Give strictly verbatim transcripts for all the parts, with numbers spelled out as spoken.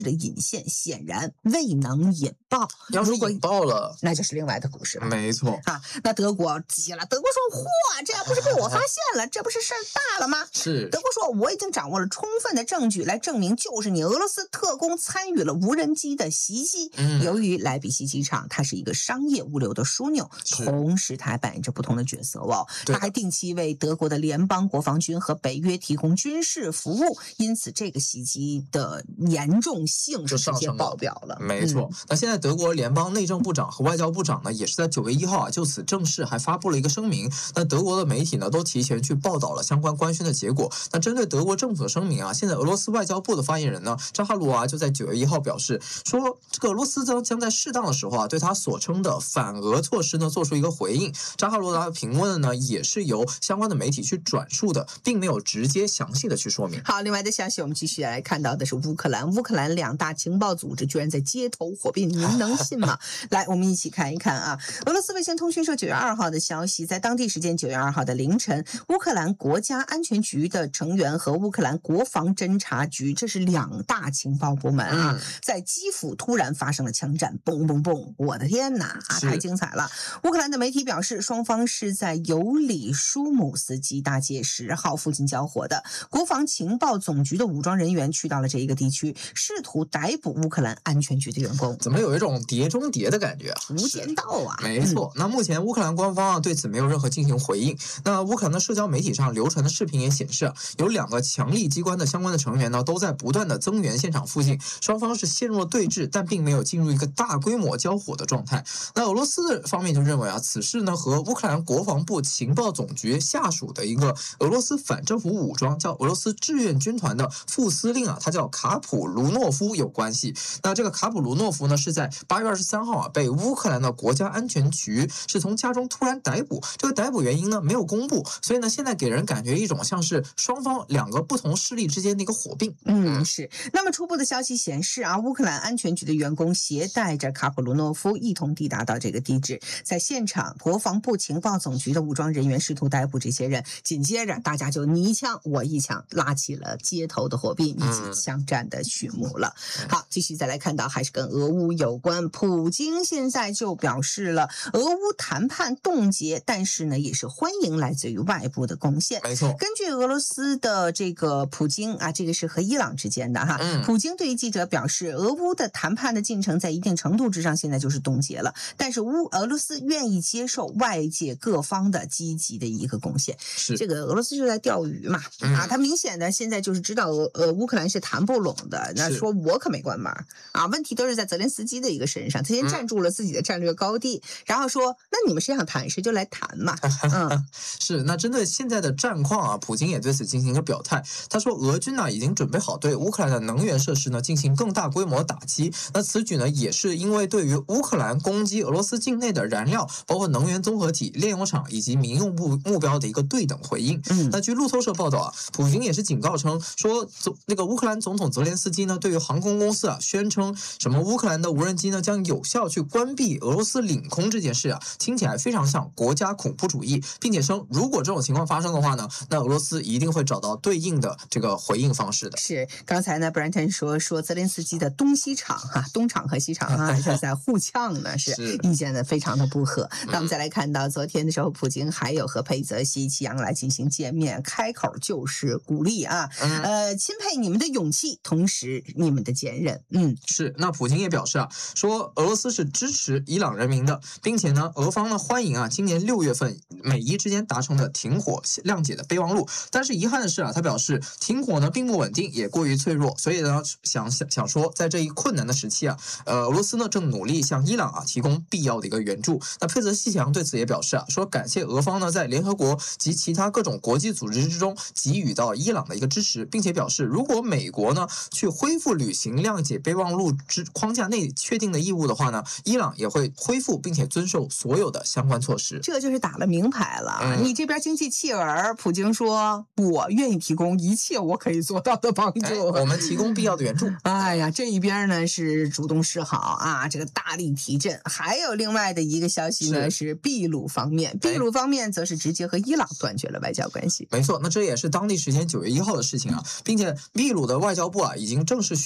的引线显然未能引爆。 要是引爆了， 那就是另外的故事了。 没错啊，那德国急了，德国说：“嚯，这不是被我发现了，这不是事儿大了吗？” 是德国说：“我已经掌握了充分的证据来证明，就是你俄罗斯特工参与了无人机的袭击。 嗯、 由于莱比锡机场它是一个商业物流的枢纽，同时它还扮演着不同的角色哦。它还定期为德国的联邦国防军和北约提供军事服务，因此这个袭击的严重性是直接爆表了。 没错、嗯，那现在德国联邦内政部长和外交部长呢，也是在九月一号啊，就此正式还发布了一个声明。那德国的媒体呢，都提前去报道了相关官宣的结果。那针对德国政府的声明啊，现在俄罗斯外交部的发言人呢，扎哈罗娃就在九月一号表示说，这个俄罗斯将将在适当的时候啊，对他所称的反俄措施呢，做出一个回应。扎哈罗娃的评论呢，也是由相关的媒体去转述的，并没有直接详细的去说明。 好，另外的消息我们继续来看到的是乌克兰，乌克兰两大情报组织居然在街头火并，您能信吗？来，我们一起看一看啊。俄罗斯卫星通讯社九月二号的消息，在当地时间九月二号的凌晨，乌克兰国家安全局的成员和乌克兰国防侦察局，这是两大情报部门啊， 嗯、 在基辅突然发生了枪战，嘣嘣嘣！我的天哪，啊，太精彩了！乌克兰的媒体表示，双方是在尤里舒姆斯基大街十号附近交火的。国防情报总局的武装人员去到了这一个地区，试图逮捕乌克兰安全局的员工。 怎么有一种碟中谍的感觉啊？ 无间道啊！ 没错。那目前乌克兰官方啊对此没有任何进行回应。那乌克兰的社交媒体上流传的视频也显示啊，有两个强力机关的相关的成员呢，都在不断的增援现场附近，双方是陷入了对峙，但并没有进入一个大规模交火的状态。那俄罗斯方面就认为啊，此事呢和乌克兰国防部情报总局下属的一个俄罗斯反政府武装叫俄罗斯志愿军团的副司令啊，他叫卡普卢诺夫有关系。那这个卡普卢诺夫呢，是在八月二十三号啊，被乌克兰的国家安全局是从家中突然逮捕。这个逮捕原因呢没有公布，所以呢，现在给人感觉一种像是双方两个不同势力之间的一个火并。 嗯，是。那么初步的消息显示啊，乌克兰安全局的员工携带着卡普卢诺夫一同抵达到这个地址，在现场，国防部情报总局的武装人员试图逮捕这些人，紧接着大家就你一枪我一枪，拉起了街头的火并以及枪战的序幕了。好，继续再来看到还是跟俄乌有关，普京现在就表示了俄乌谈判冻结，但是呢也是欢迎来自于外部的贡献。 没错， 根据俄罗斯的这个普京啊，这个是和伊朗之间的哈， 嗯、 普京对于记者表示，俄乌的谈判的进程在一定程度之上现在就是冻结了，但是乌俄罗斯愿意接受外界各方的积极的一个贡献。 是这个俄罗斯就在钓鱼嘛， 嗯、 啊，他明显的现在就是知道俄呃乌克兰是谈不拢的，那说我可没关门啊，问题都是在泽连斯基的一个身上，他先站住了自己的战略高地，嗯、然后说那你们谁想谈谁就来谈嘛。嗯， 是。那针对现在的战况啊，普京也对此进行一个表态，他说俄军呢已经准备好对乌克兰的能源设施呢进行更大规模打击。那此举呢也是因为对于乌克兰攻击俄罗斯境内的燃料，包括能源综合体、炼油厂以及民用目目标的一个对等回应。 嗯， 那据路透社报道啊，普京也是警告称说，那个乌克兰总统泽连斯基呢对于航空公司啊宣称什么乌克兰的无人机呢将有效去关闭俄罗斯领空这件事啊，听起来非常像国家恐怖主义，并且称如果这种情况发生的话呢，那俄罗斯一定会找到对应的这个回应方式的。 是，刚才呢 Branton 说说泽连斯基的东西厂哈、啊，东厂和西厂啊是在互呛呢，是意见呢非常的不合。那我们再来看到昨天的时候，普京还有和佩泽西、齐扬来进行见面，开口就是鼓励啊， 嗯、 呃，钦佩你们的勇气，同时你们的坚韧。嗯， 是。那普京也表示啊，说俄罗斯是支持伊朗人民的，并且呢，俄方呢欢迎啊今年六月份美伊之间达成的停火谅解的备忘录。但是遗憾的是啊，他表示停火呢并不稳定，也过于脆弱，所以呢想想想说，在这一困难的时期啊，呃，俄罗斯呢正努力向伊朗啊提供必要的一个援助。那佩泽西强对此也表示啊，说感谢俄方呢在联合国及其他各种国际组织之中给予到伊朗的一个支持，并且表示如果美国呢去恢复履行谅解备忘录之框架内确定的义务的话呢，伊朗也会恢复并且遵守所有的相关措施。 这就是打了明牌了。 嗯、 你这边经济弃儿，普京说我愿意提供一切我可以做到的帮助， 哎、我们提供必要的援助。 哎呀，这一边呢是主动示好啊，这个大力提振。还有另外的一个消息呢 是, 是秘鲁方面，秘鲁方面则是直接和伊朗断绝了外交关系。 没错，那这也是当地时间九月一号的事情啊，并且秘鲁的外交部啊已经正式宣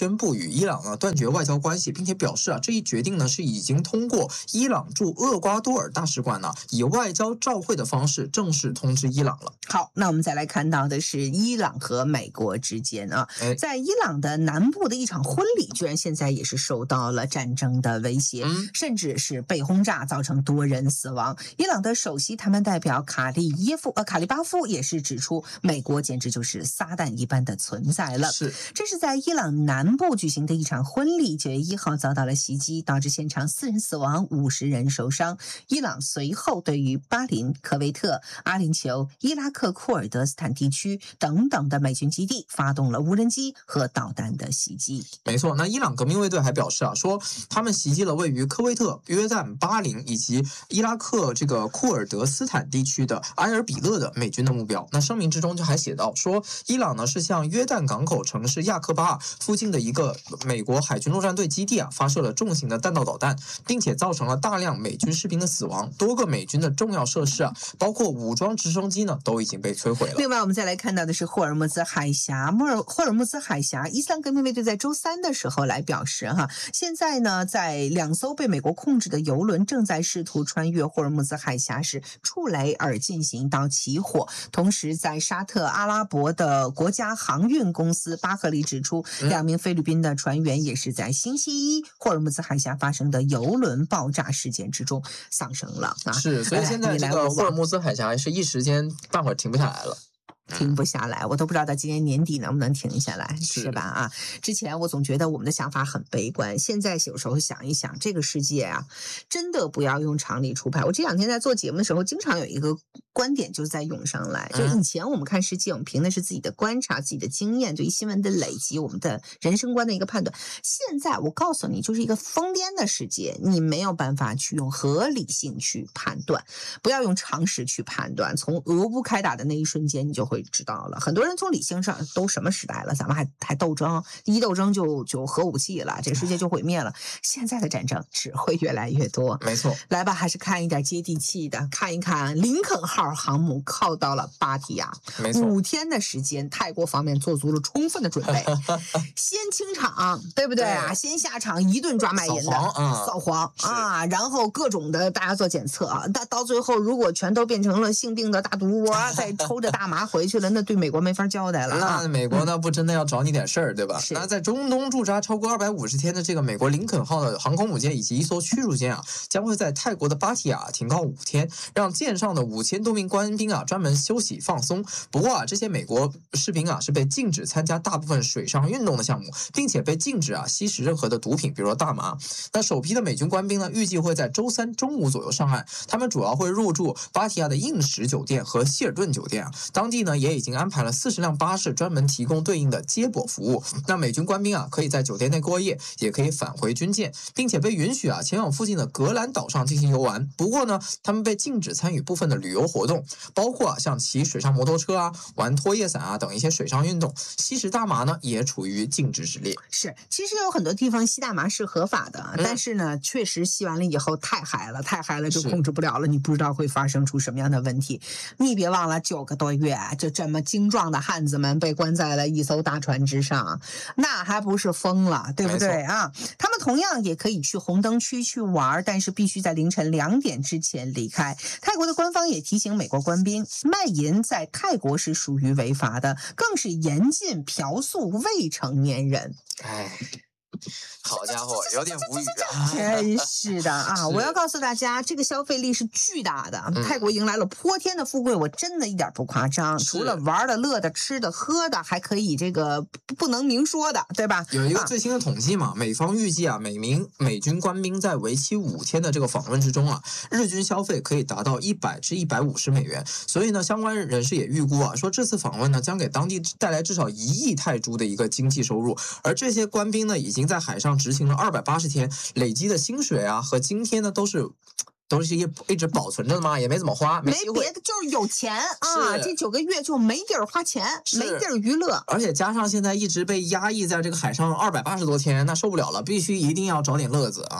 宣布与伊朗呢断绝外交关系，并且表示啊，这一决定呢是已经通过伊朗驻厄瓜多尔大使馆呢以外交照会的方式正式通知伊朗了。 好，那我们再来看到的是伊朗和美国之间啊， 哎、 在伊朗的南部的一场婚礼，居然现在也是受到了战争的威胁， 嗯、 甚至是被轰炸，造成多人死亡。伊朗的首席谈判代表卡利耶夫呃卡利巴夫也是指出，美国简直就是撒旦一般的存在了。 是， 这是在伊朗南部举行的一场婚礼，九月一号遭到了袭击，导致现场四人死亡，五十人受伤。伊朗随后对于巴林、科威特、阿联酋、伊拉克库尔德斯坦地区等等的美军基地发动了无人机和导弹的袭击。 没错，那伊朗革命卫队还表示啊，说他们袭击了位于科威特、约旦、巴林以及伊拉克这个库尔德斯坦地区的埃尔比勒的美军的目标。那声明之中就还写到说，伊朗呢是向约旦港口城市亚克巴尔附近的一个美国海军陆战队基地啊发射了重型的弹道导弹，并且造成了大量美军士兵的死亡，多个美军的重要设施啊，包括武装直升机呢，都已经被摧毁了。 另外，我们再来看到的是霍尔木兹海峡，莫尔霍尔木兹海峡，伊斯兰革命卫队在周三的时候来表示，哈，现在呢，在两艘被美国控制的油轮正在试图穿越霍尔木兹海峡时，触雷而进行到起火。同时，在沙特阿拉伯的国家航运公司巴赫利指出，两名菲律宾的船员也是在星期一霍尔木兹海峡发生的油轮爆炸事件之中丧生了啊。 是，所以现在这个霍尔木兹海峡是一时间半会儿停不下来了。 停不下来，我都不知道到今年年底能不能停下来，是, 是吧？啊，之前我总觉得我们的想法很悲观，现在有时候想一想，这个世界啊，真的不要用常理出牌。我这两天在做节目的时候，经常有一个观点就在涌上来，就以前我们看世界，我们凭的是自己的观察、自己的经验，对于新闻的累积，我们的人生观的一个判断。现在我告诉你，就是一个疯癫的世界，你没有办法去用合理性去判断，不要用常识去判断。从俄乌开打的那一瞬间，你就会知道了，很多人从理性上都什么时代了，咱们还还斗争，一斗争就就核武器了，这个世界就毁灭了。现在的战争只会越来越多。 没错， 来吧，还是看一点接地气的，看一看林肯号航母靠到了芭提雅， 没错， 五天的时间，泰国方面做足了充分的准备，先清场，对不对啊？对，先下场一顿抓卖淫的， 扫黄， 扫黄啊，然后各种的大家做检测啊，到到最后如果全都变成了性病的大毒窝，再抽着大麻回去了，那对美国没法交代了、啊。 那美国呢，不真的要找你点事儿，对吧？那在中东驻扎超过二百五十天的这个美国林肯号的航空母舰以及一艘驱逐舰啊，将会在泰国的芭提雅停靠五天，让舰上的五千多名官兵啊专门休息放松。不过啊，这些美国士兵啊是被禁止参加大部分水上运动的项目，并且被禁止啊吸食任何的毒品，比如说大麻。那首批的美军官兵呢，预计会在周三中午左右上岸，他们主要会入住芭提雅的硬石酒店和希尔顿酒店啊，当地呢也已经安排了四十辆巴士专门提供对应的接驳服务。那美军官兵啊可以在酒店内过夜，也可以返回军舰，并且被允许啊前往附近的格兰岛上进行游玩。不过呢，他们被禁止参与部分的旅游活动，包括啊像骑水上摩托车啊、玩拖叶伞啊等一些水上运动。吸食大麻呢也处于禁止之列。 是，其实有很多地方吸大麻是合法的，嗯、但是呢，确实吸完了以后太嗨了，太嗨了就控制不了了，你不知道会发生出什么样的问题。你别忘了，九个多月，就这么精壮的汉子们被关在了一艘大船之上，那还不是疯了，对不对啊？他们同样也可以去红灯区去玩，但是必须在凌晨两点之前离开。泰国的官方也提醒美国官兵，卖淫在泰国是属于违法的，更是严禁嫖宿未成年人。 哎。好家伙，有点无语啊！ 真是的啊！我要告诉大家，这个消费力是巨大的。嗯、泰国迎来了泼天的富贵，我真的一点不夸张。除了玩的、乐的、吃的、喝的，还可以这个不能明说的，对吧？ 有一个最新的统计嘛，啊、美方预计啊，每名美军官兵在为期五天的这个访问之中啊，日均消费可以达到一百至一百五十美元。所以呢，相关人士也预估啊，说这次访问呢，将给当地带来至少一亿泰铢的一个经济收入。而这些官兵呢，已经在海上执行了二百八十天，累积的薪水啊和津贴呢都是都是一一直保存着的嘛，也没怎么花， 没别的，就是有钱啊！这九个月就没地儿花钱，没地儿娱乐， 而且加上现在一直被压抑在这个海上二百八十多天，那受不了了，必须一定要找点乐子啊！ 那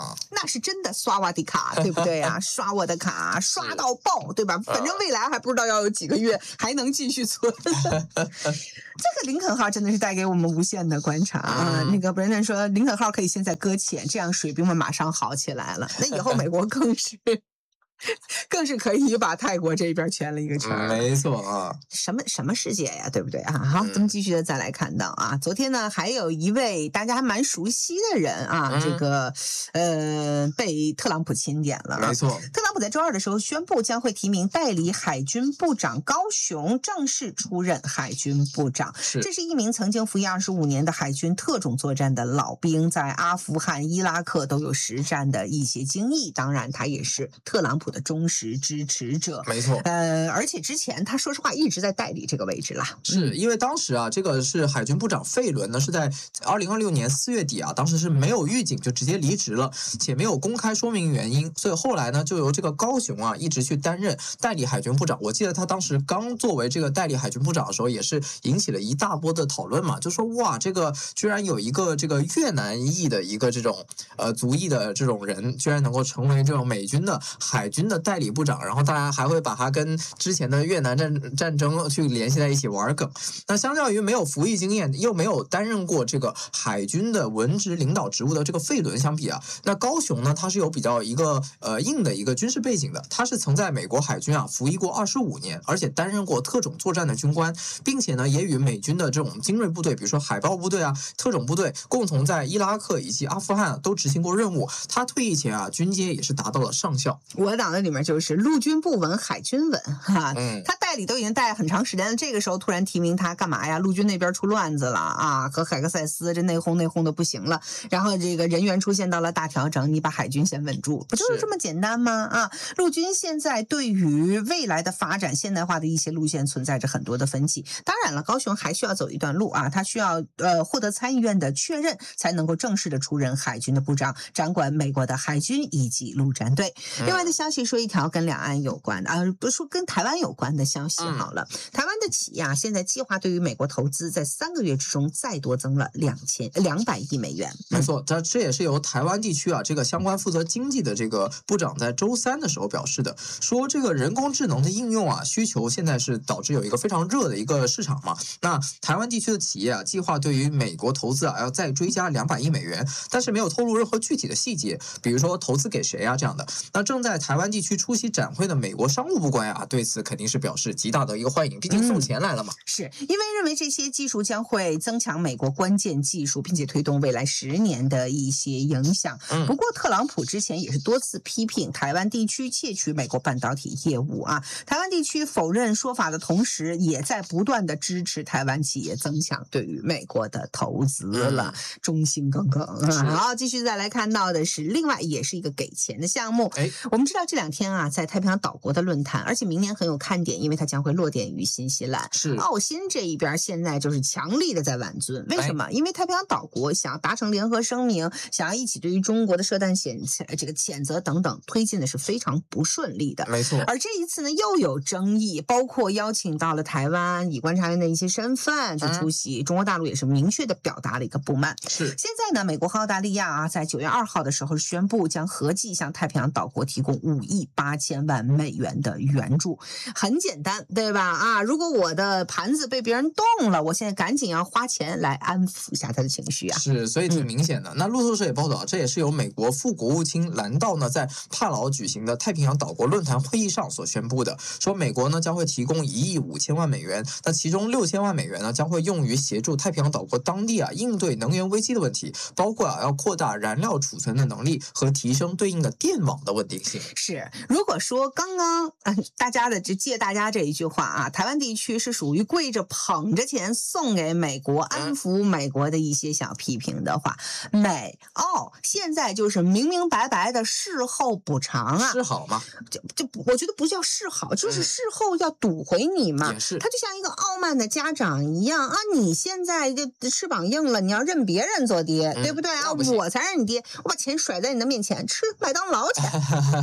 他是真的刷我的卡，对不对啊？刷我的卡，刷到爆，对吧？反正未来还不知道要有几个月还能继续存。这个林肯号真的是带给我们无限的观察啊！那个 Brandon 说，林肯号可以现在搁浅，这样水兵们马上好起来了。那以后美国更是。更是可以把泰国这边圈了一个圈、 嗯，没错啊， 什么什么世界呀，对不对啊？好，咱们继续的再来看到啊，昨天呢还有一位大家还蛮熟悉的人啊，嗯、这个呃被特朗普钦点了。 没错， 特朗普在周二的时候宣布将会提名代理海军部长高雄正式出任海军部长。 是， 这是一名曾经服役二十五年的海军特种作战的老兵，在阿富汗、伊拉克都有实战的一些经历。当然，他也是特朗普的忠实支持者， 没错。 呃，而且之前他说实话一直在代理这个位置啦， 是因为当时啊，这个是海军部长费伦呢，是在二零二六年四月底啊，当时是没有预警就直接离职了，且没有公开说明原因，所以后来呢，就由这个高雄啊一直去担任代理海军部长。我记得他当时刚作为这个代理海军部长的时候，也是引起了一大波的讨论嘛，就说哇，这个居然有一个这个越南裔的一个这种呃族裔的这种人，居然能够成为这种美军的海军的代理部长，然后大家还会把他跟之前的越南战战争去联系在一起玩梗。那相较于没有服役经验又没有担任过这个海军的文职领导职务的这个费伦相比啊，那高雄呢，他是有比较一个呃硬的一个军事背景的，他是曾在美国海军啊服役过二十五年，而且担任过特种作战的军官，并且呢也与美军的这种精锐部队，比如说海豹部队啊、特种部队共同在伊拉克以及阿富汗、啊、都执行过任务。他退役前啊，军阶也是达到了上校。 我党的里面就是陆军不稳，海军稳哈。 嗯， 他代理都已经代很长时间了，这个时候突然提名他干嘛呀？陆军那边出乱子了啊，和海克塞斯这内讧内讧的不行了，然后这个人员出现到了大调整，你把海军先稳住，不就是这么简单吗？啊，陆军现在对于未来的发展现代化的一些路线存在着很多的分歧。当然了，高雄还需要走一段路啊，他需要呃获得参议院的确认，才能够正式的出任海军的部长，掌管美国的海军以及陆战队。另外的消息说一条跟两岸有关的啊，不是说跟台湾有关的消息好了。嗯、台湾的企业啊，现在计划对于美国投资，在三个月之中再多增了两千两百亿美元。 没错，这这也是由台湾地区啊这个相关负责经济的这个部长在周三的时候表示的，说这个人工智能的应用啊需求现在是导致有一个非常热的一个市场嘛。那台湾地区的企业啊，计划对于美国投资啊要再追加两百亿美元，但是没有透露任何具体的细节，比如说投资给谁啊这样的。那正在台湾地区出席展会的美国商务部官呀，对此肯定是表示极大的一个欢迎，毕竟送钱来了嘛。 嗯、是因为认为这些技术将会增强美国关键技术，并且推动未来十年的一些影响。 嗯、 不过，特朗普之前也是多次批评台湾地区窃取美国半导体业务啊。台湾地区否认说法的同时，也在不断的支持台湾企业增强对于美国的投资了，嗯、忠心耿耿啊。好，继续再来看到的是，另外也是一个给钱的项目。 哎， 我们知道这两天啊，在太平洋岛国的论坛，而且明年很有看点，因为它将会落点于新西兰。 是澳新这一边现在就是强力的在挽尊，为什么？因为太平洋岛国想要达成联合声明，想要一起对于中国的涉弹谴这个谴责等等，推进的是非常不顺利的。 没错。 而这一次呢，又有争议，包括邀请到了台湾以观察员的一些身份去出席，嗯、中国大陆也是明确的表达了一个不满。 是。 现在呢，美国和澳大利亚啊，在九月二号的时候宣布将合计向太平洋岛国提供五亿八千万美元的援助。很简单，对吧？啊，如果我的盘子被别人动了，我现在赶紧要花钱来安抚一下他的情绪啊。 是，所以挺明显的。嗯、那路透社也报道，这也是由美国副国务卿兰道呢在帕劳举行的太平洋岛国论坛会议上所宣布的，说美国呢将会提供一亿五千万美元，那其中六千万美元呢将会用于协助太平洋岛国当地啊应对能源危机的问题，包括啊要扩大燃料储存的能力和提升对应的电网的稳定性。 是，如果说刚刚嗯、呃、大家的这借大家这一句话啊，台湾地区是属于跪着捧着钱送给美国安抚美国的一些小批评的话，嗯、美澳现在就是明明白白的事后补偿啊， 示好吗？ 就就我觉得不叫示好，就是事后要赌回你嘛。 也是， 他就像一个傲慢的家长一样啊，你现在这翅膀硬了，你要认别人做爹，嗯、对不对啊？我才是你爹，我把钱甩在你的面前，吃麦当劳去，买可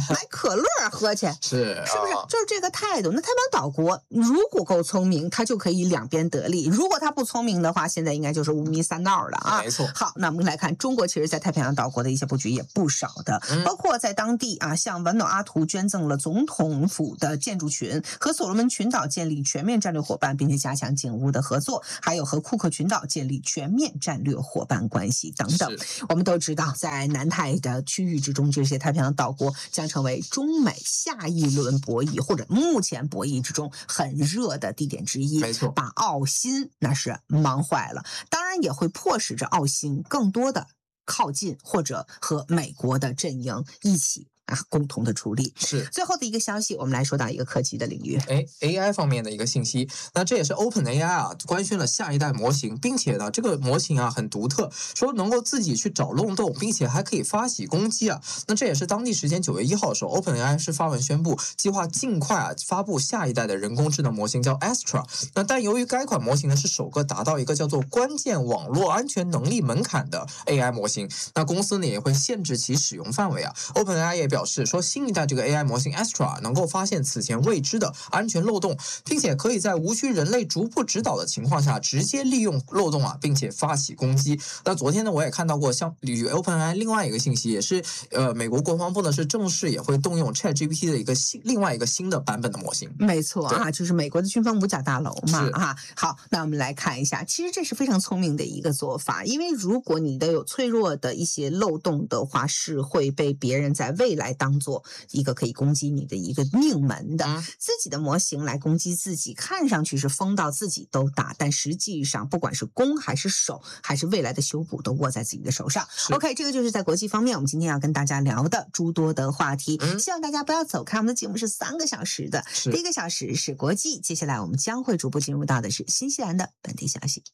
可乐喝去， 是是不是？ 啊、 就是这个态度。那太平洋岛国如果够聪明，他就可以两边得利；如果他不聪明的话，现在应该就是五迷三闹了啊。 没错。 好，那我们来看中国，其实在太平洋岛国的一些布局也不少的， 嗯、 包括在当地啊，向瓦努阿图捐赠了总统府的建筑群，和所罗门群岛建立全面战略伙伴，并且加强警务的合作，还有和库克群岛建立全面战略伙伴关系等等。我们都知道，在南太的区域之中，这些太平洋岛国将成为中美下一轮博弈或者目前博弈之中很热的地点之一。 没错， 把澳新那是忙坏了，当然也会迫使着澳新更多的靠近或者和美国的阵营一起啊，共同的处理。 是最后的一个消息，我们来说到一个科技的领域， 哎 ，A I 方面的一个信息。那这也是 Open A I 啊官宣了下一代模型，并且呢，这个模型啊很独特，说能够自己去找漏洞，并且还可以发起攻击啊。那这也是当地时间九月一号的时候 ，Open A I 是发文宣布，计划尽快啊发布下一代的人工智能模型，叫 Astra。那但由于该款模型呢是首个达到一个叫做关键网络安全能力门槛的 A I 模型，那公司呢也会限制其使用范围啊。Open A I 也表示说，新一代这个 A I 模型 Astra 能够发现此前未知的安全漏洞，并且可以在无需人类逐步指导的情况下，直接利用漏洞啊，并且发起攻击。那昨天呢，我也看到过像与 Open A I 另外一个信息，也是呃，美国国防部呢是正式也会动用 ChatGPT 的一个新另外一个新的版本的模型。 没错啊，就是美国的军方五角大楼嘛啊。好，那我们来看一下，其实这是非常聪明的一个做法，因为如果你的有脆弱的一些漏洞的话，是会被别人在未来当做一个可以攻击你的一个命门的。 嗯、 自己的模型来攻击自己，看上去是封到自己都打，但实际上不管是攻还是守，还是未来的修补，都握在自己的手上。OK， 这个就是在国际方面我们今天要跟大家聊的诸多的话题。嗯、希望大家不要走开，我们的节目是三个小时的，第一个小时是国际，接下来我们将会逐步进入到的是新西兰的本地消息。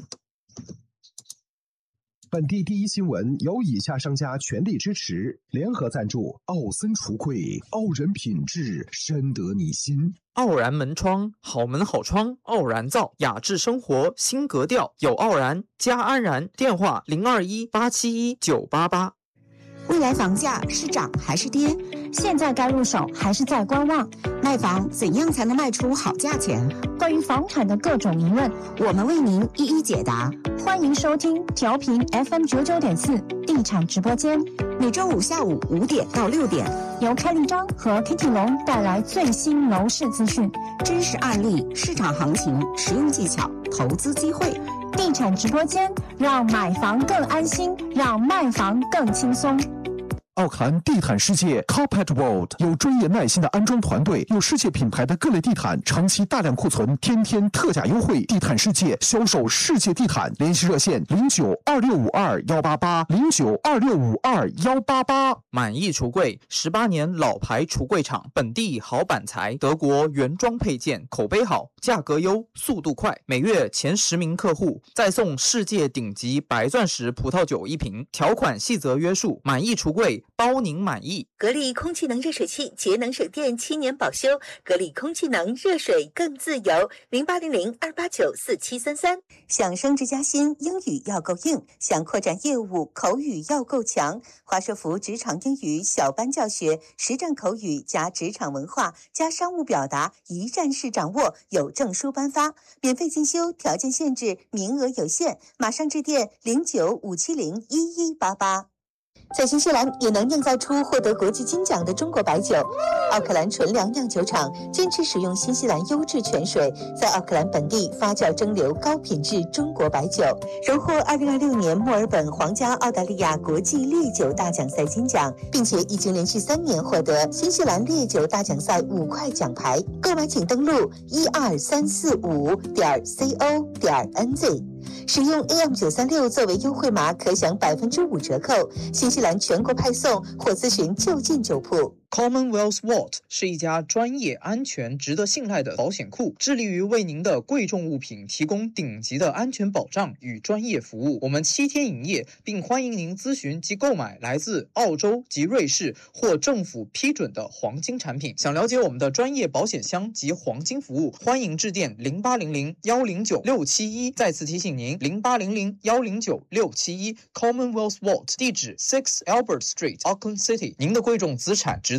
本地第一新闻由以下商家全力支持，联合赞助：奥森橱柜，傲人品质，深得你心； 傲然门窗，好门好窗，傲然造，雅致生活新格调，有傲然加安然。电话零二一八七一九八八。 未来房价是涨还是跌？现在该入手还是再观望？卖房怎样才能卖出好价钱？关于房产的各种疑问，我们为您一一解答。欢迎收听调频 F M 九九点四地产直播间，每周五下午五点到六点，由开立章和 Kitty 龙带来最新楼市资讯、 真实案例、市场行情、实用技巧、投资机会。 地产直播间，让买房更安心，让卖房更轻松。 奥克兰地毯世界 Carpet World 有专业耐心的安装团队，有世界品牌的各类地毯，长期大量库存，天天特价优惠。地毯世界销售世界地毯，联系热线零九二六五二幺八八零九二六五二幺八八。 满意橱柜，十八年老牌橱柜厂，本地好板材，德国原装配件，口碑好，价格优，速度快，每月前十名客户再送世界顶级白钻石葡萄酒一瓶，条款细则约束。满意橱柜，包您满意。 格力空气能热水器，节能省电，七年保修。格力空气能，热水更自由。零八零零二八九四七三三。想升职加薪，英语要够硬；想扩展业务，口语要够强。华硕福职场英语小班教学，实战口语加职场文化加商务表达，一站式掌握，有证书颁发，免费进修，条件限制，名额有限，马上致电零九五七零一一八八。在新西兰也能酿造出获得国际金奖的中国白酒。奥克兰纯粮酿酒厂坚持使用新西兰优质泉水，在奥克兰本地发酵蒸馏高品质中国白酒，荣获二零二六年墨尔本皇家澳大利亚国际烈酒大奖赛金奖，并且已经连续三年获得新西兰烈酒大奖赛五块奖牌。购买请登录一二三四五点 co 点 nz。使用 A M 九三六 作为优惠码，可享百分之五折扣。新西兰全国派送，或咨询就近酒铺。 Commonwealth Vault 是一家专业、安全、值得信赖的保险库，致力于为您的贵重物品提供顶级的安全保障与专业服务。我们七天营业，并欢迎您咨询及购买来自澳洲及瑞士或政府批准的黄金产品。想了解我们的专业保险箱及黄金服务，欢迎致电零八零零幺零九六七一。再次提醒您，零八零零幺零九六七一 Commonwealth Vault， 地址 Six Albert Street， Auckland City。您的贵重资产值得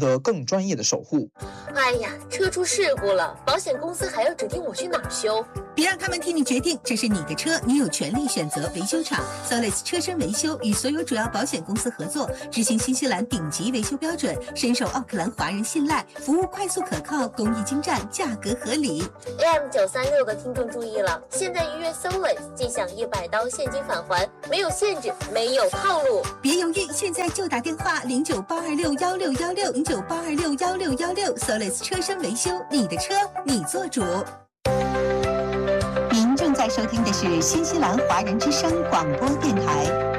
得更专业的守护。 哎呀，车出事故了，保险公司还要指定我去哪儿修？ 别让他们替你决定，这是你的车，你有权利选择维修厂。Solis 车身维修与所有主要保险公司合作，执行新西兰顶级维修标准，深受奥克兰华人信赖，服务快速可靠，工艺精湛，价格合理。 A M 九三六的听众注意了，现在预约 Solis 即享一百刀现金返还，没有限制，没有套路。 别犹豫，现在就打电话零九八二六幺六幺六零九八二六幺六幺六 Solis 车身维修，你的车你做主。 您正在收听的是新西兰华人之声广播电台。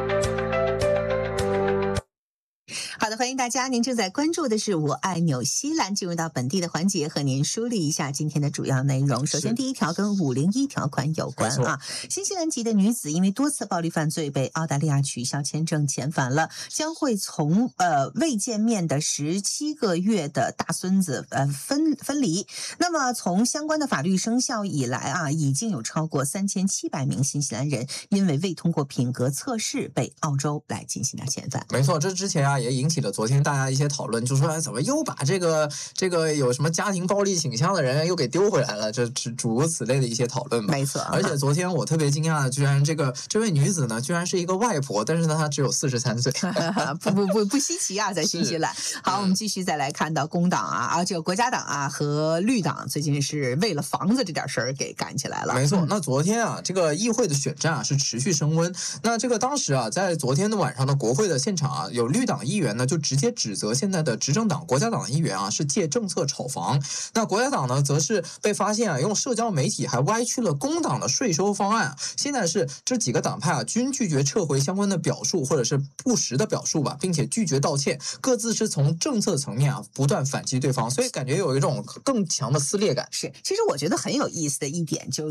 好的，欢迎大家，您正在关注的是我爱纽西兰，进入到本地的环节，和您梳理一下今天的主要内容。首先第一条跟五零一条款有关啊，新西兰籍的女子因为多次暴力犯罪被澳大利亚取消签证遣返了，将会从呃未见面的十七个月的大孙子呃分分离。那么从相关的法律生效以来啊，已经有超过三千七百名新西兰人因为未通过品格测试被澳洲来进行了遣返。 没错，这之前啊也引起了昨天大家一些讨论，就说哎，怎么又把这个这个有什么家庭暴力倾向的人又给丢回来了？这诸如此类的一些讨论吧。 没错， 而且昨天我特别惊讶的，居然这个这位女子呢，居然是一个外婆，但是呢，她只有四十三岁， 不不不不稀奇啊，在新西兰。好，我们继续再来看到工党啊啊，这个国家党啊和绿党最近是为了房子这点事儿给干起来了。 没错，那昨天啊，这个议会的选战啊是持续升温。那这个当时啊，在昨天的晚上的国会的现场啊，有绿党议员呢就直接指责现在的执政党国家党的议员啊是借政策炒房。那国家党呢，则是被发现啊用社交媒体还歪曲了工党的税收方案。现在是这几个党派啊均拒绝撤回相关的表述或者是不实的表述吧，并且拒绝道歉，各自是从政策层面啊不断反击对方，所以感觉有一种更强的撕裂感。 是，其实我觉得很有意思的一点就是，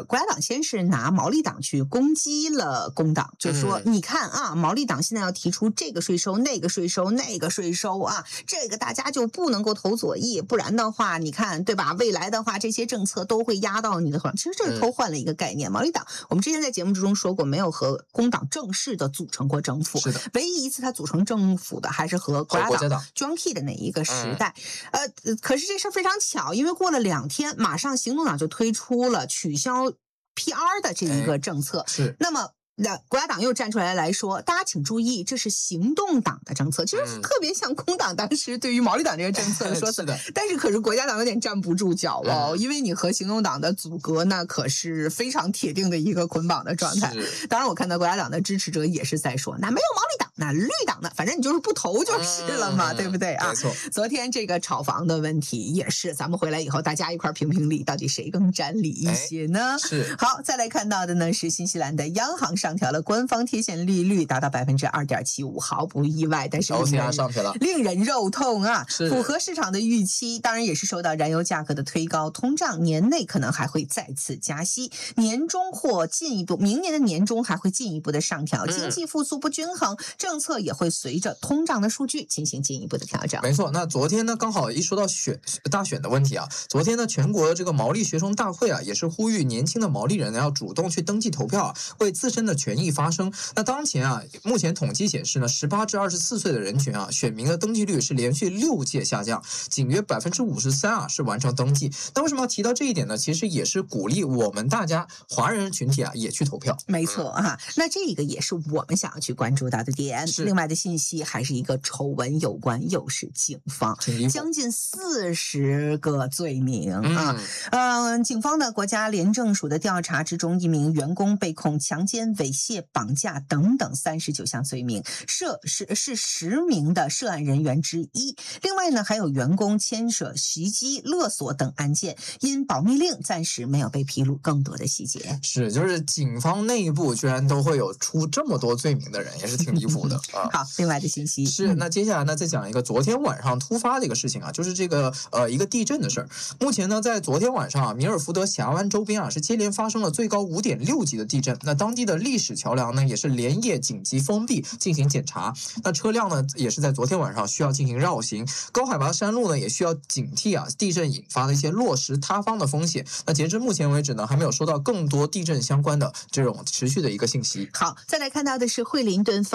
国家党先是拿毛利党去攻击了工党，就说、嗯、你看啊，毛利党现在要提出这个税收、那个税收、那个税收啊，这个大家就不能够投左翼，不然的话，你看对吧？未来的话，这些政策都会压到你的头上。其实这是偷换了一个概念。嗯、毛利党，我们之前在节目之中说过，没有和工党正式的组成过政府， 是的， 唯一一次他组成政府的还是和国家党 John Key 的那一个时代。嗯、呃，可是这事非常巧，因为过了两天，马上行动党就推出了取消 P R 的这一个政策。 哎、是， 那么。那国家党又站出来来说，大家请注意，这是行动党的政策，其实特别像工党当时对于毛利党这个政策的说辞。 是的， 但是可是国家党有点站不住脚哦，嗯、因为你和行动党的阻隔那可是非常铁定的一个捆绑的状态。当然，我看到国家党的支持者也是在说，那没有毛利党，那绿党呢，反正你就是不投就是了嘛，嗯、对不对啊？ 没错。 昨天这个炒房的问题也是，咱们回来以后大家一块评评理，到底谁更占理一些呢？ 哎、是。 好，再来看到的呢是新西兰的央行上调了官方贴现利率达到百分之二点七五，毫不意外，但是令人上去了， 令人肉痛啊！符合市场的预期，当然也是受到燃油价格的推高，通胀年内可能还会再次加息，年中或进一步，明年的年中还会进一步的上调，经济复苏不均衡，政策也会随着通胀的数据进行进一步的调整。 没错，那昨天呢，刚好一说到选大选的问题啊，昨天呢，全国的这个毛利学生大会啊，也是呼吁年轻的毛利人呢要主动去登记投票啊，为自身的权益发声。那当前啊，目前统计显示呢，十八至二十四岁的人群啊，选民的登记率是连续六届下降，仅约百分之五十三啊是完成登记。那为什么要提到这一点呢？其实也是鼓励我们大家华人群体啊也去投票。 没错啊，那这个也是我们想要去关注到的点。另外的信息还是一个丑闻有关，又是警方将近四十个罪名啊。嗯、呃，警方的国家廉政署的调查之中，一名员工被控强奸、猥亵、绑架等等三十九项罪名，涉是是十名的涉案人员之一。另外呢，还有员工牵涉袭击、勒索等案件，因保密令暂时没有被披露更多的细节。 是，就是警方内部居然都会有出这么多罪名的人，也是挺离谱的啊。 好，另外的信息是，那接下来呢，再讲一个昨天晚上突发的一个事情啊，就是这个呃一个地震的事儿。目前呢，在昨天晚上啊，米尔福德峡湾周边啊是接连发生了最高五点六级的地震，那当地的历史桥梁呢也是连夜紧急封闭进行检查，那车辆呢也是在昨天晚上需要进行绕行，高海拔山路呢也需要警惕啊地震引发的一些落石塌方的风险。那截至目前为止呢，还没有收到更多地震相关的这种持续的一个信息。 好，再来看到的是惠灵顿方面，我们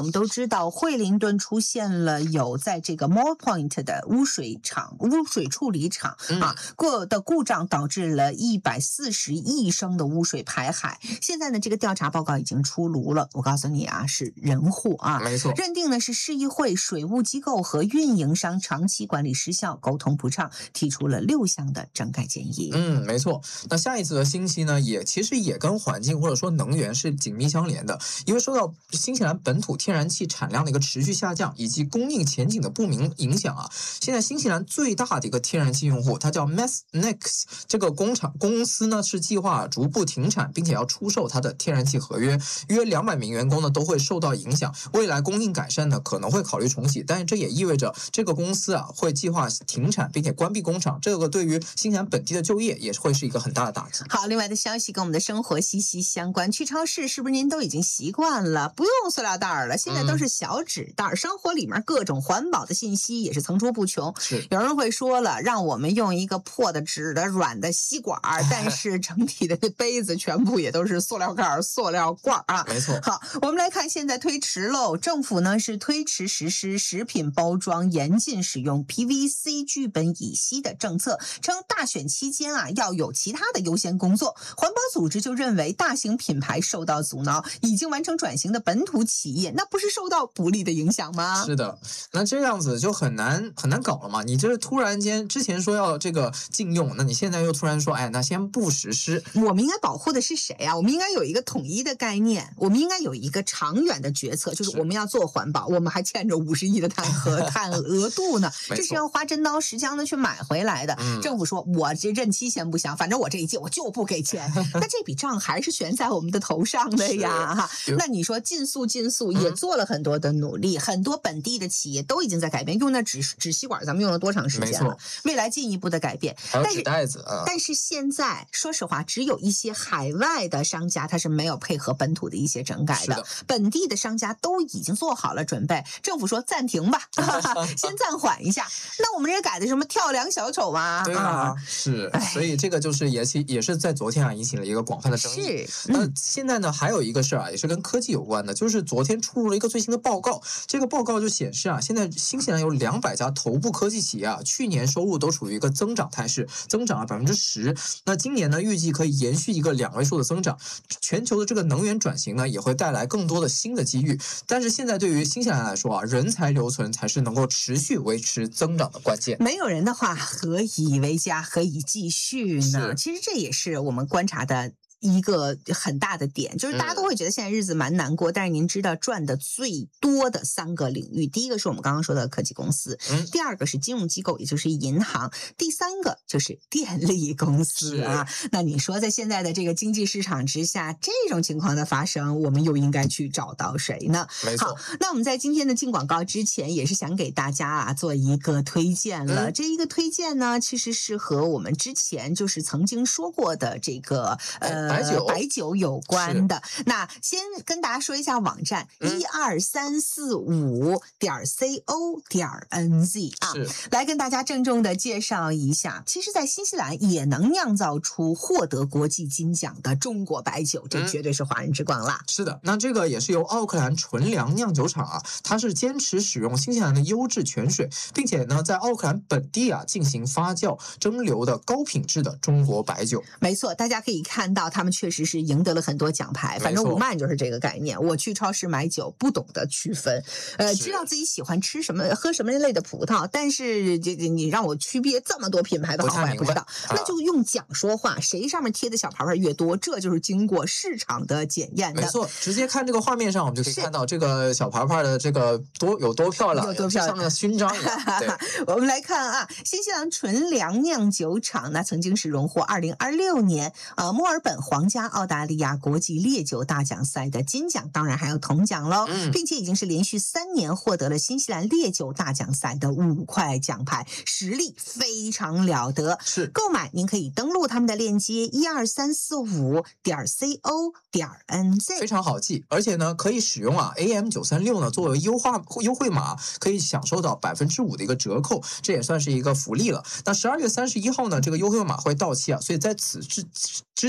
们都知道，惠灵顿出现了有在这个 Moore Point 的污水厂、污水处理厂、嗯、啊过的故障，导致了一百四十亿升的污水排海。现在呢，这个调查报告已经出炉了。我告诉你啊，是人祸啊， 没错， 认定呢是市议会、水务机构和运营商长期管理失效、沟通不畅，提出了六项的整改建议。 嗯，没错。那下一次的信息呢，也其实也跟环境或者说能源是紧密相连的，因为受到新西兰本土天然气产量的一个持续下降以及供应前景的不明影响啊，现在新西兰最大的一个天然气用户，它叫 Methanex 这个工厂公司呢是计划逐步停产，并且要出售它的天然气合约，约两百名员工呢都会受到影响。未来供应改善呢可能会考虑重启，但是这也意味着这个公司啊会计划停产并且关闭工厂，这个对于新西兰本地的就业也会是一个很大的打击。 好，另外的消息跟我们的生活息息相关。去超市是不是您都已经习惯了，不用塑料袋了，现在都是小纸袋、嗯、生活里面各种环保的信息也是层出不穷。 是有人会说了，让我们用一个破的纸的软的吸管，但是整体的杯子全部也都是塑料盖、塑料罐啊。 没错。 好，我们来看现在推迟喽，政府呢是推迟实施食品包装严禁使用 P V C 聚苯乙烯的政策，称大选期间啊要有其他的优先工作。环保组织就认为大型品牌受到阻挠，已经完成转型的本土企业那不是受到不利的影响吗？ 是的，那这样子就很难很难搞了嘛。你这突然间之前说要这个禁用，那你现在又突然说哎那先不实施。 我们应该保护的是谁啊？我们应该有一个统一的概念，我们应该有一个长远的决策，就是我们要做环保，我们还欠着五十亿的碳和碳额度呢，这是要花真刀实枪的去买回来的。 嗯、 政府说我这任期先不想，反正我这一届我就不给钱，那这笔账还是悬在我们的头上的呀哈。那你说禁塑禁塑也做了很多的努力、嗯、很多本地的企业都已经在改变，用那纸纸吸管咱们用了多长时间了？未来进一步的改变， 还有纸袋子啊。 但是现在说实话，只有一些海外的商家他是没有配合本土的一些整改 的, 的本地的商家都已经做好了准备，政府说暂停吧先暂缓一下。那我们这改的什么跳梁小丑吗？ 对啊、嗯、是，所以这个就是也是也是在昨天啊引起了一个广泛的争议。 是， 那、呃、现在呢还有一个事儿啊，也是跟科技有关的，就是昨天出炉了一个最新的报告。这个报告就显示啊，现在新西兰有两百家头部科技企业啊，去年收入都处于一个增长态势，增长了百分之十。那今年呢，预计可以延续一个两位数的增长。全球的这个能源转型呢，也会带来更多的新的机遇。但是现在对于新西兰来说啊，人才留存才是能够持续维持增长的关键。 没有人的话，何以为家？何以继续呢？其实这也是我们观察的一个很大的点，就是大家都会觉得现在日子蛮难过、嗯、但是您知道赚的最多的三个领域，第一个是我们刚刚说的科技公司、嗯、第二个是金融机构，也就是银行，第三个就是电力公司啊。那你说在现在的这个经济市场之下，这种情况的发生，我们又应该去找到谁呢？ 没错。 好，那我们在今天的进广告之前，也是想给大家啊做一个推荐了、嗯、这一个推荐呢，其实是和我们之前就是曾经说过的这个呃白酒白酒有关的。那先跟大家说一下网站一二三四五点 co 点 nz 啊，来跟大家郑重的介绍一下。其实，在新西兰也能酿造出获得国际金奖的中国白酒，这绝对是华人之光啦。 嗯、是的，那这个也是由奥克兰纯粮酿酒厂啊，它是坚持使用新西兰的优质泉水，并且呢，在奥克兰本地啊进行发酵蒸馏的高品质的中国白酒。 没错，大家可以看到他们确实是赢得了很多奖牌，反正五曼就是这个概念。我去超市买酒不懂得区分，呃，知道自己喜欢吃什么喝什么类的葡萄，但是这你让我区别这么多品牌的好坏不知道，那就用奖说话，谁上面贴的小牌牌越多，这就是经过市场的检验的。 没错，直接看这个画面上我们就可以看到这个小牌牌的这个多有多漂亮， 有多漂亮， 像那个勋章一样。对我们来看啊，新西兰纯粮酿酒厂那曾经是荣获二零二六年呃墨尔本皇家澳大利亚国际烈酒大奖赛的金奖，当然还有铜奖喽、嗯，并且已经是连续三年获得了新西兰烈酒大奖赛的五块奖牌，实力非常了得。 是购买您可以登录他们的链接一二三四五点 co 点 nz， 非常好记，而且呢可以使用啊 A M 九三六 呢作为优化优惠码，可以享受到百分之五的一个折扣，这也算是一个福利了。那十二月三十一号呢，这个优惠码会到期啊，所以在此之之前呢，一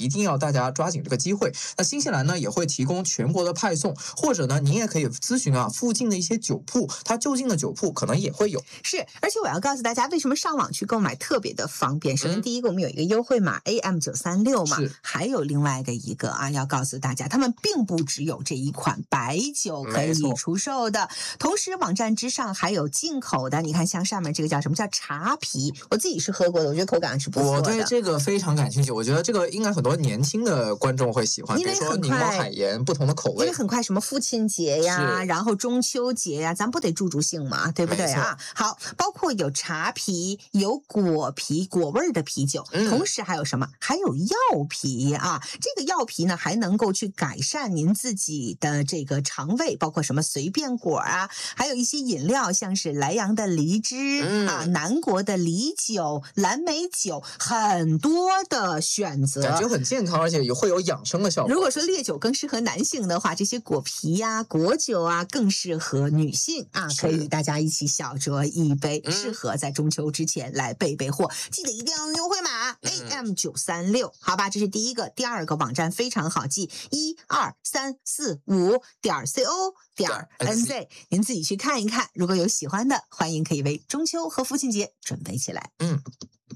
一定要大家抓紧这个机会。那新西兰呢也会提供全国的派送，或者呢您也可以咨询啊附近的一些酒铺，它就近的酒铺可能也会有。 是，而且我要告诉大家，为什么上网去购买特别的方便。首先第一个，我们有一个优惠码 A M 九三六 嘛，还有另外的一个啊，要告诉大家，他们并不只有这一款白酒可以出售的，同时网站之上还有进口的。你看，像上面这个叫什么叫茶啤，我自己是喝过的，我觉得口感是不错的。 我对这个非常感兴趣，我觉得这个应该很多年轻的观众会喜欢，比如说柠檬海盐不同的口味。 因为很快什么父亲节呀，然后中秋节呀，咱不得助助兴嘛，对不对啊？好，包括有茶啤，有果啤，果味的啤酒， 嗯、 同时还有什么？还有药啤啊。这个药啤呢，还能够去改善您自己的这个肠胃，包括什么随便果啊，还有一些饮料，像是莱阳的梨汁、嗯、啊，南国的梨酒、蓝莓酒，很多的选择， 感觉很健康，而且也会有养生的效果。 如果说烈酒更适合男性的话，这些果啤呀、啊、果酒啊，更适合女性啊，可以大家一起小酌一杯，嗯、适合在中秋之前来备备货。记得一定要用优惠码 A M 九三六，好吧，这是第一个。第二个网站非常好记，一二三四五点 C O 点 N Z， 您自己去看一看。如果有喜欢的，欢迎可以为中秋和父亲节准备起来。 嗯。